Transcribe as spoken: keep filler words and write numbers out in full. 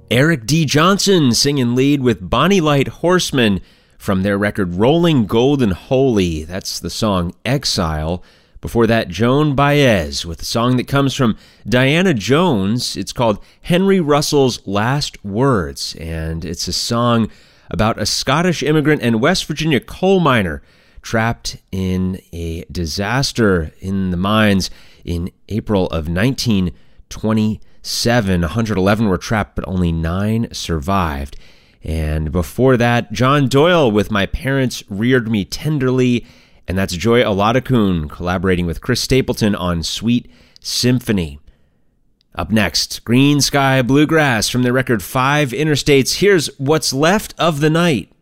Eric D. Johnson singing lead with Bonnie Light Horseman from their record Rolling Golden Holy. That's the song Exile. Before that, Joan Baez with a song that comes from Diana Jones. It's called Henry Russell's Last Words, and it's a song about a Scottish immigrant and West Virginia coal miner trapped in a disaster in the mines in April of nineteen twenty-seven. one hundred eleven were trapped, but only nine survived. And before that, John Doyle with My Parents Reared Me Tenderly, and that's Joy Oladokun collaborating with Chris Stapleton on Sweet Symphony. Up next, Green Sky Bluegrass from their record Five Interstates. Here's What's Left of the Night.